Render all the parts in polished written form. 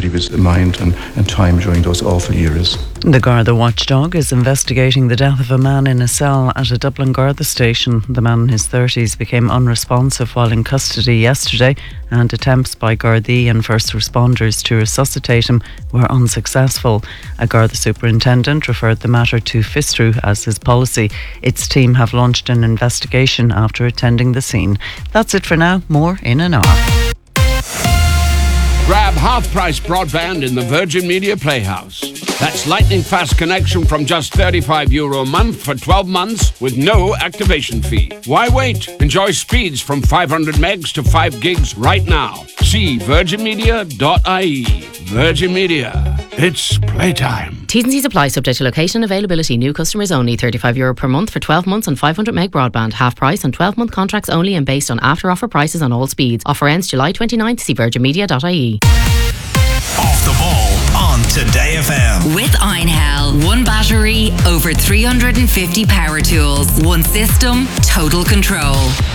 but he was mind and time during those awful years. The Garda watchdog is investigating the death of a man in a cell at a Dublin Garda station. The man in his 30s became unresponsive while in custody yesterday, and attempts by Gardaí and first responders to resuscitate him were unsuccessful. A Garda superintendent referred the matter to FISTRU as his policy. Its team have launched an investigation after attending the scene. That's it for now. More in an hour. Grab half-price broadband in the Virgin Media Playhouse. That's lightning fast connection from just €35 a month for 12 months with no activation fee. Why wait? Enjoy speeds from 500 megs to 5 gigs right now. See virginmedia.ie. Virgin Media. It's playtime. T's and C's apply, subject to location availability. New customers only. €35 per month for 12 months on 500 meg broadband. Half price on 12-month contracts only and based on after-offer prices on all speeds. Offer ends July 29th. See virginmedia.ie. Off the ball on Today FM. With Einhell. One battery, over 350 power tools. One system, total control.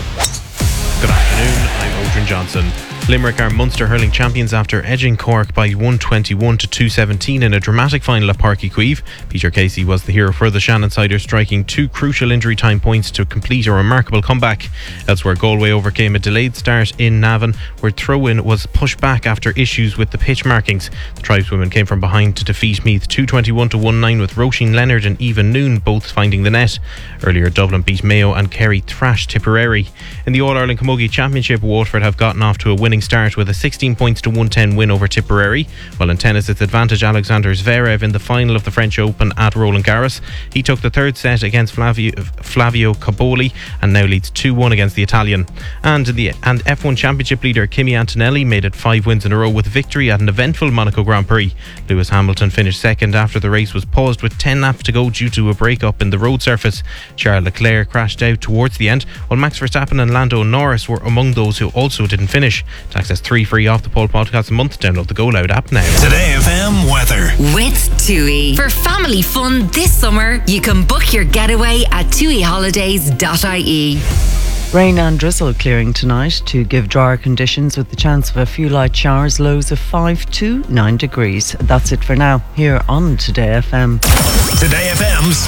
Good afternoon, I'm Odrin Johnson. Limerick are Munster hurling champions after edging Cork by 121 to 217 in a dramatic final at Páirc Uí Chaoimh. Peter Casey was the hero for the Shannonsiders, striking 2 crucial injury time points to complete a remarkable comeback. Elsewhere, Galway overcame a delayed start in Navan, where throw-in was pushed back after issues with the pitch markings. The tribeswomen came from behind to defeat Meath 221 to 19, with Roisin Leonard and Eva Noon both finding the net. Earlier, Dublin beat Mayo and Kerry thrashed Tipperary. In the All-Ireland Camogie Championship, Waterford have gotten off to a winning start with a 16 points to 110 win over Tipperary. While in tennis, it's advantage Alexander Zverev in the final of the French Open at Roland Garros. He took the third set against Flavio Caboli and now leads 2-1 against the Italian. And F1 Championship leader Kimi Antonelli made it 5 wins in a row with victory at an eventful Monaco Grand Prix. Lewis Hamilton finished second after the race was paused with 10 laps to go due to a break-up in the road surface. Charles Leclerc crashed out towards the end, while Max Verstappen and Lando Norris were among those who also didn't finish. To access 3 free Off the Pole podcasts a month, download the Go Loud app now. Today FM weather. With TUI. For family fun this summer, you can book your getaway at tuiholidays.ie. Rain and drizzle clearing tonight to give drier conditions with the chance of a few light showers, lows of 5 to 9 degrees. That's it for now, here on Today FM. Today FM's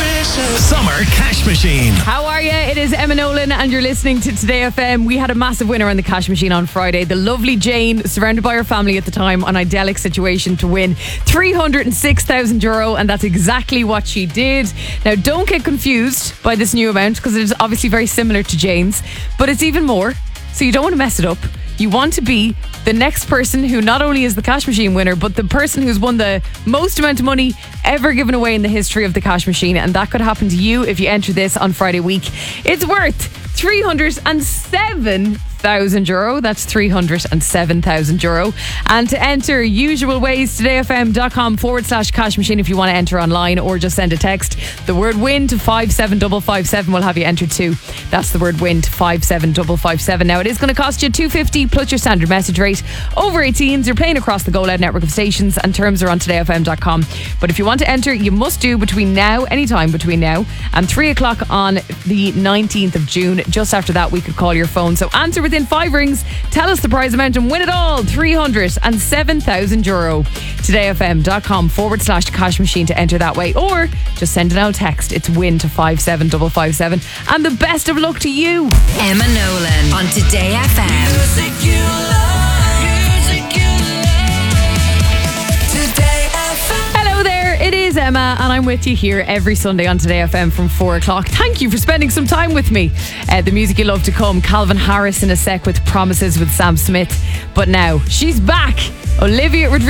Summer Cash Machine. How are you? It is Emma Nolan and you're listening to Today FM. We had a massive winner on the cash machine on Friday. The lovely Jane, surrounded by her family at the time, an idyllic situation to win €306,000, and that's exactly what she did. Now, don't get confused by this new amount because it is obviously very similar to Jane's, but it's even more, so you don't want to mess it up. You want to be the next person who not only is the cash machine winner, but the person who's won the most amount of money ever given away in the history of the cash machine. And that could happen to you if you enter this on Friday week. It's worth €307,000. That's €307,000. And to enter, usual ways, todayfm.com/cash machine if you want to enter online, or just send a text. The word win to 57557 will have you entered too. That's the word win to 57557. Now, it is going to cost you $2.50 plus your standard message rate. Over 18s, you're playing across the Go Loud network of stations, and terms are on todayfm.com. But if you want to enter, you must do between now, anytime between now and 3 o'clock on the 19th of June. Just after that, we could call your phone. So answer within 5 rings, tell us the prize amount and win it all, €307,000. todayfm.com/cash machine to enter that way, or just send an old text. It's win to 57557, and the best of luck to you. Emma Nolan on Today FM. Music you love. Music you love. Today FM. Hello there, it is Emma and I'm with you here every Sunday on Today FM from 4 o'clock. Thank you for spending some time with me. The music you love to come, Calvin Harris in a sec with Promises with Sam Smith. But now, she's back. Olivia Rodrigo.